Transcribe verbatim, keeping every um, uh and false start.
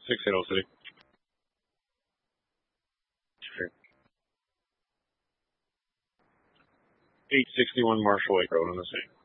six eighty City. eight sixty-one Marshall Lake Road in the city.